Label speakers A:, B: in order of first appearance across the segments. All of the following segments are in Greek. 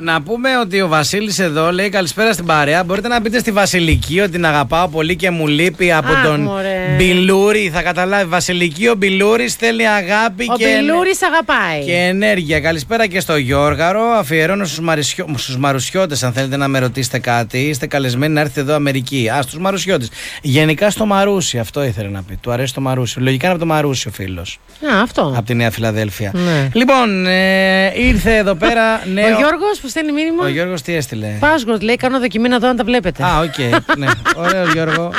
A: Να πούμε ότι ο Βασίλης εδώ λέει καλησπέρα στην παρέα. Μπορείτε να πείτε στη Βασιλική ότι την αγαπάω πολύ και μου λείπει από τον Μπιλούρη. Θα καταλάβει. Βασιλική, ο Μπιλούρης θέλει αγάπη
B: ο Μπιλούρης αγαπάει.
A: Και ενέργεια. Καλησπέρα και στο Γιώργαρο. Αφιερώνω στους Μαρουσιώτες. Αν θέλετε να με ρωτήσετε κάτι, είστε καλεσμένοι να έρθετε εδώ Αμερική. Στους Μαρουσιώτες. Γενικά στο Μαρούσι, αυτό ήθελε να πει. Του αρέσει το Μαρούσι. Λογικά είναι από το Μαρούσι ο φίλος.
B: Αυτό.
A: Από τη Νέα Φιλαδέλφια. Ναι. Λοιπόν, ήρθε εδώ πέρα νέο.
B: Ο Γιώργος που στέλνει μήνυμα.
A: Ο Γιώργος τι έστειλε?
B: Password λέει, κάνω δοκιμή να δω αν τα βλέπετε.
A: Οκ. Ναι. Ωραίο Γιώργο.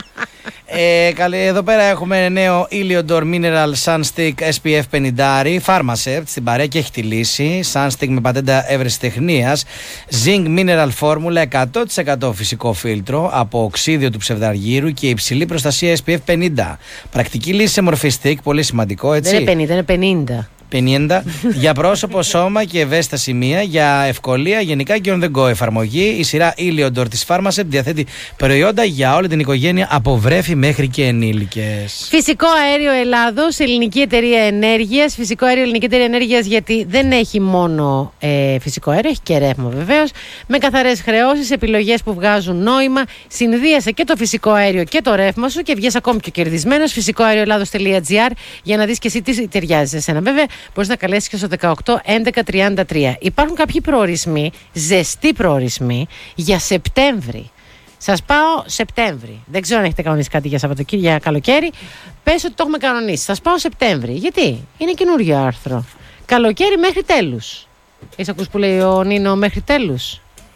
A: Εδώ πέρα έχουμε νέο Iliodor Mineral Sunstick SPF 50 Pharmacept στην παρέα και έχει τη λύση. Sunstick με πατέντα ευρεσιτεχνίας. Zinc Mineral Formula 100% φυσικό φίλτρο από οξύδιο του ψευδαργύρου και υψηλή προστασία SPF 50. Πρακτική λύση σε μορφή stick, πολύ σημαντικό, έτσι.
B: Δεν είναι 50, είναι 50.
A: Για πρόσωπο, σώμα και ευαίσθητα σημεία, για ευκολία γενικά και on the go εφαρμογή. Η σειρά Iliodor της Pharmacept διαθέτει προϊόντα για όλη την οικογένεια από βρέφη μέχρι και ενήλικες.
B: Φυσικό αέριο Ελλάδος, ελληνική εταιρεία ενέργειας. Φυσικό αέριο ελληνική εταιρεία ενέργειας, γιατί δεν έχει μόνο φυσικό αέριο, έχει και ρεύμα βεβαίως. Με καθαρές χρεώσεις, επιλογές που βγάζουν νόημα. Συνδύασε και το φυσικό αέριο και το ρεύμα σου και βγες ακόμη πιο κερδισμένος. Φυσικοαερioελλάδος.gr για να δεις και εσύ τι ταιριάζει σε σένα. Βέβαια, μπορείς να καλέσεις και στο 18-11-33. Υπάρχουν κάποιοι προορισμοί, ζεστοί προορισμοί για Σεπτέμβρη. Σας πάω Σεπτέμβρη. Δεν ξέρω αν έχετε κανονίσει κάτι για Σαββατοκύριακο, για καλοκαίρι. Πες ότι το έχουμε κανονίσει. Σας πάω Σεπτέμβρη. Γιατί? Είναι καινούργιο άρθρο. Καλοκαίρι μέχρι τέλους. Έχεις ακούσει που λέει ο Νίνο μέχρι τέλους?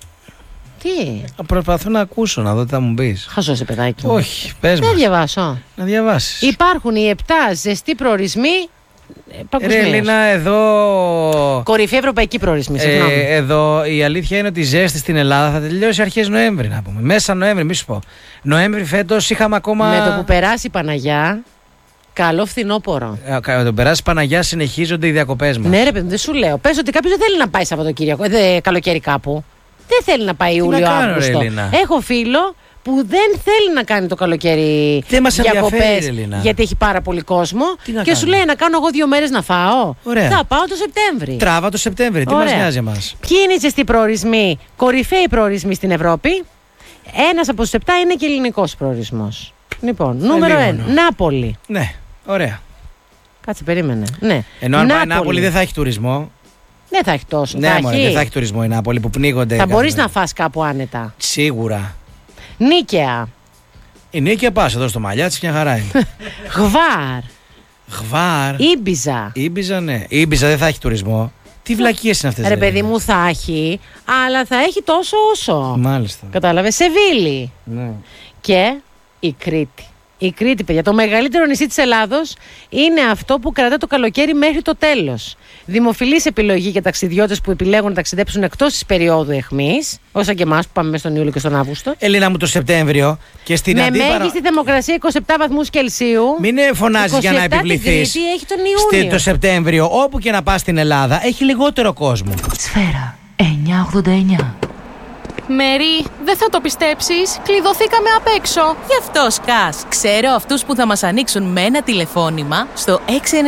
B: Τι?
A: Προσπαθώ να ακούσω, να δω τι θα μου πεις.
B: Χαζός παιδάκι.
A: Όχι, πες μας.
B: Δεν διαβάσω.
A: Να διαβάσεις.
B: Υπάρχουν οι 7 ζεστοί προορισμοί.
A: Ελίνα, εδώ.
B: Κορυφή ευρωπαϊκή προορισμοί.
A: Εδώ η αλήθεια είναι ότι η ζέστη στην Ελλάδα θα τελειώσει αρχές Νοέμβρη, να πούμε. Μέσα Νοέμβρη, μη σου πω. Νοέμβρη φέτος είχαμε ακόμα.
B: Με το που περάσει η Παναγιά, καλό φθινόπωρο.
A: Με το που περάσει η Παναγιά συνεχίζονται οι διακοπές μας.
B: Ναι, ρε παιδί, δεν σου λέω. Πες ότι κάποιος δεν θέλει να πάει Σαββατοκύριακο, καλοκαίρι κάπου. Δεν θέλει να πάει Ιούλιο-Αύγουστο. Έχω φίλο που δεν θέλει να κάνει το καλοκαίρι διακοπές γιατί έχει πάρα πολύ κόσμο και σου λέει να κάνω εγώ 2 μέρες να φάω.
A: Ωραία.
B: Θα πάω το Σεπτέμβρη.
A: Τράβα το Σεπτέμβρη, τι μας νοιάζει εμάς.
B: Ποιοι είναι οι ζεστοί προορισμοί, κορυφαίοι προορισμοί στην Ευρώπη? Ένας από τους 7 είναι και ελληνικός προορισμός. Λοιπόν, νούμερο 1, Νάπολη.
A: Ναι, ωραία.
B: Κάτσε, περίμενε. Ναι.
A: Ενώ αν πάει Νάπολη δεν θα έχει τουρισμό.
B: Δεν θα έχει τόσο.
A: Ναι, δεν θα έχει τουρισμό η Νάπολη που πνίγονται.
B: Θα μπορείς να φας κάπου άνετα.
A: Σίγουρα.
B: Νίκαια.
A: Η Νίκαια πας εδώ στο Μαλιάτσι, μια χαρά είναι.
B: Γβάρ.
A: Ήμπιζα, ναι. Ήμπιζα δεν θα έχει τουρισμό. Τι βλακίες είναι αυτές?
B: Ρε παιδί μου, θα έχει, αλλά θα έχει τόσο όσο.
A: Μάλιστα.
B: Κατάλαβες, Σεβίλη.
A: Ναι.
B: Και η Κρήτη. Η Κρήτη, παιδιά, το μεγαλύτερο νησί της Ελλάδος, είναι αυτό που κρατά το καλοκαίρι μέχρι το τέλος. Δημοφιλής επιλογή για ταξιδιώτες που επιλέγουν να ταξιδέψουν εκτός της περίοδου αιχμής, όσα και εμάς που πάμε μέσα στον Ιούλιο και στον Αύγουστο.
A: Ελίνα μου, το Σεπτέμβριο και στην αντίπαρα.
B: Με μέγιστη θερμοκρασία 27 βαθμούς Κελσίου.
A: Μην φωνάζεις για να επιβληθείς.
B: Έχει τον Ιούνιο.
A: Το Σεπτέμβριο, όπου και να πας στην Ελλάδα, έχει λιγότερο κόσμο.
C: Σφαίρα 989.
D: Μέρι, δεν θα το πιστέψεις, κλειδωθήκαμε απ' έξω.
C: Γι' αυτό σκάς. Ξέρω αυτούς που θα μας ανοίξουν με ένα τηλεφώνημα στο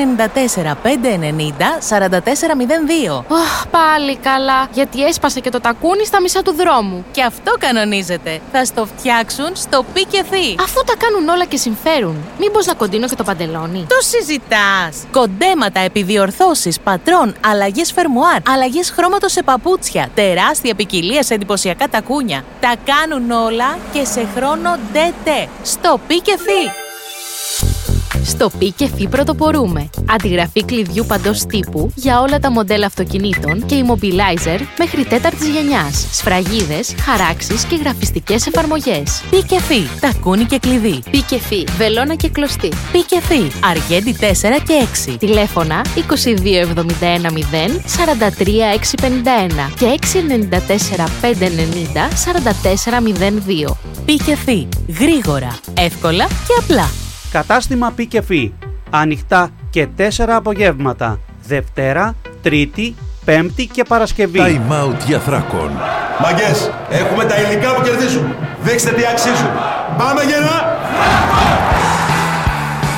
C: 694-590-4402.
D: Πάλι καλά, γιατί έσπασε και το τακούνι στα μισά του δρόμου.
C: Και αυτό κανονίζεται. Θα στο φτιάξουν στο Πικεφί.
D: Αφού τα κάνουν όλα και συμφέρουν, μήπως να κοντίνω και το παντελόνι?
C: Το συζητάς. Κοντέματα, επιδιορθώσεις, πατρών, αλλαγές φερμουάρ, αλλαγές χρώματος σε παπούτσια, τεράστια ποικιλία σε εντυπωσιακά τακούνια. Τα κάνουν όλα και σε χρόνο DT. Στο Πικεφί.
D: Στο Πικεφί πρωτοπορούμε. Αντιγραφή κλειδιού παντός τύπου για όλα τα μοντέλα αυτοκινήτων και immobilizer μέχρι 4ης γενιάς. Σφραγίδες, χαράξεις και γραφιστικές εφαρμογές.
C: Πικεφί. Τακούνι και κλειδί.
D: Πικεφί. Βελόνα και κλωστή.
C: Πικεφί. Αργέντη 4 και 6.
D: Τηλέφωνα 2271 43 651 και 694 590 4402.
C: Πικεφί. Γρήγορα, εύκολα και απλά.
E: Κατάστημα Πικεφί. Ανοιχτά και 4 απογεύματα. Δευτέρα, Τρίτη, Πέμπτη και Παρασκευή.
F: Time out για θράκων.
G: Μαγκές, έχουμε τα υλικά που κερδίζουν. Δείξτε τι αξίζουν. Πάμε γερά!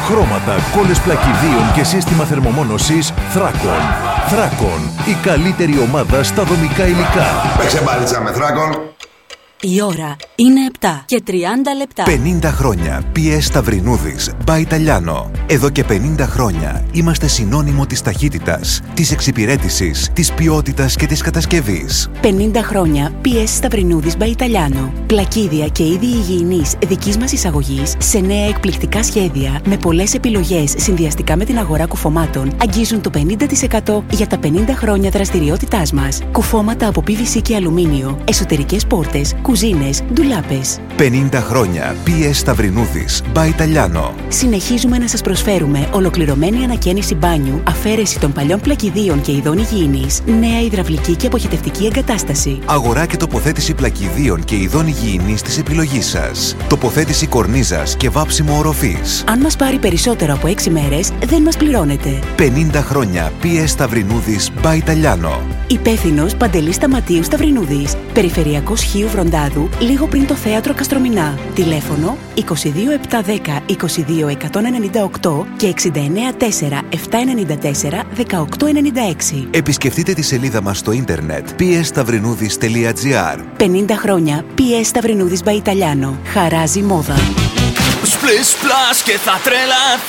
F: χρώματα, κόλλες πλακιδίων και σύστημα θερμομόνωσης Thracon. Thracon, η καλύτερη ομάδα στα δομικά υλικά.
G: Παίξε μπάλιτσα με Thracon.
H: Η ώρα είναι 7 και 30 λεπτά.
I: 50 χρόνια PS Σταυρινούδης by Italiano. Εδώ και 50 χρόνια είμαστε συνώνυμο της ταχύτητας, της εξυπηρέτησης, της ποιότητας και της κατασκευής.
H: 50 χρόνια PS Σταυρινούδης by Italiano. Πλακίδια και είδη υγιεινής δικής μας εισαγωγής σε νέα εκπληκτικά σχέδια με πολλές επιλογές συνδυαστικά με την αγορά κουφωμάτων αγγίζουν το 50% για τα 50 χρόνια δραστηριότητάς μας. Κουφώματα από PVC και αλουμίνιο, εσωτερικές πόρτες, κουζίνες, ντουλάπες.
I: 50 χρόνια PS Σταυρινούδης by Italiano.
H: Συνεχίζουμε να σας προσφέρουμε ολοκληρωμένη ανακαίνιση μπάνιου, αφαίρεση των παλιών πλακιδίων και ειδών υγιεινής, νέα υδραυλική και αποχετευτική εγκατάσταση.
I: Αγορά και τοποθέτηση πλακιδίων και ειδών υγιεινής της επιλογής σας. Τοποθέτηση κορνίζας και βάψιμο οροφής.
H: Αν μας πάρει περισσότερο από 6 μέρες, δεν μας πληρώνετε.
I: 50 χρόνια PS Σταυρινούδης by Italiano.
H: Υπεύθυνος Παντελής Σταματίου Σταυρινούδης. Περιφερειακός Χίου Βροντάδου, λίγο πριν το θέατρο Καστρομηνά. Τηλέφωνο 22710 22198 και 694 794 1896.
I: Επισκεφτείτε τη σελίδα μας στο ίντερνετ psstavrinudis.gr.
H: 50 χρόνια PS Σταυρινούδης by Italiano. Χαράζει μόδα.
J: Splish splash και θα τρελαθώ.